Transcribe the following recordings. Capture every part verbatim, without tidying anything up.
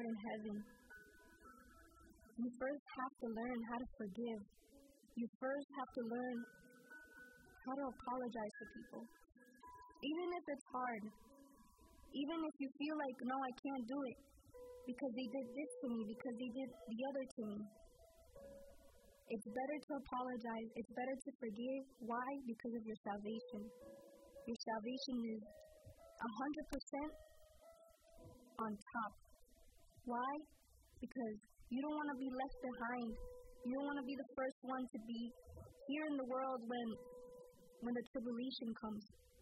in heaven, you first have to learn how to forgive. You first have to learn how to apologize to people. Even if it's hard, even if you feel like, no, I can't do it because they did this to me, because they did the other to me. It's better to apologize. It's better to forgive. Why? Because of your salvation. Your salvation is one hundred percent on top. Why? Because you don't want to be left behind. You don't want to be the first one to be here in the world when when the tribulation comes.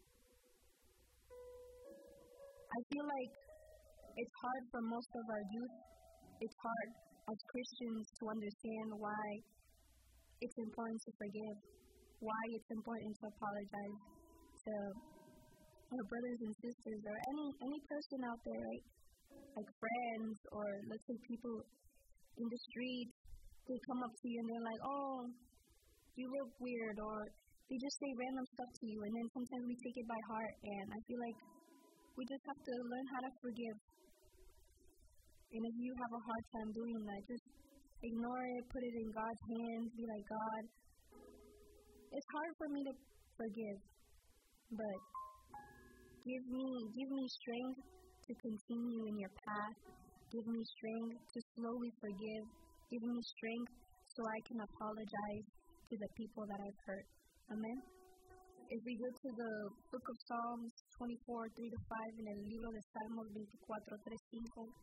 I feel like it's hard for most of our youth. It's hard as Christians to understand why it's important to forgive, why it's important to apologize to our brothers and sisters or any any person out there, right? Like friends, or let's say people in the street. They come up to you and they're like, oh, you look weird, or they just say random stuff to you, and then sometimes we take it by heart, and I feel like we just have to learn how to forgive. And if you have a hard time doing that, just ignore it, put it in God's hands, be like, God, it's hard for me to forgive, but give me, give me strength to continue in your path. Give me strength to slowly forgive. Give me strength so I can apologize to the people that I've hurt. Amen. If we go to the book of Psalms twenty-four, three to five, en el libro de Salmos veinticuatro, tres, cinco,